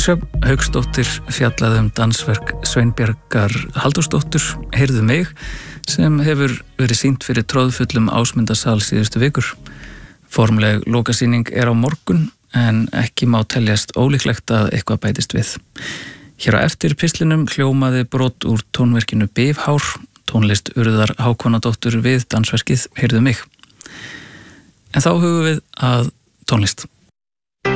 Sjöfn Hauksdóttir fjallaði dansverk Sveinbjargar Halldórsdóttur Heyrðu mig sem hefur verið sýnt fyrir troðfullum Ásmundarsal síðustu vikur. Formleg lokasýning á morgun en ekki má teljast ólíklegt að eitthvað bætist við. Hér á eftir pistlinum hljómaði brot úr tónverkinu Bifhár, tónlist Urðar Hákonadóttur við dansverkið Heyrðu mig. En þá hugum við að tónlist.